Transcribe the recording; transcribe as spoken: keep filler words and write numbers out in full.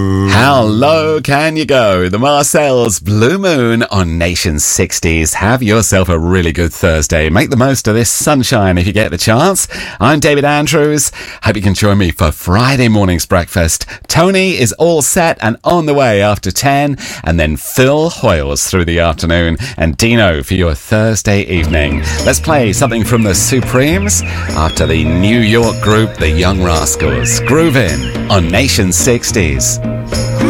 How low can you go? The Marcel's Blue Moon on Nation sixties. Have yourself a really good Thursday. Make the most of this sunshine if you get the chance. I'm David Andrews. Hope you can join me for Friday morning's breakfast. Tony is all set and on the way after ten. And then Phil Hoyles through the afternoon. And Dino for your Thursday evening. Let's play something from the Supremes after the New York group, the Young Rascals. Groove in on Nation sixties.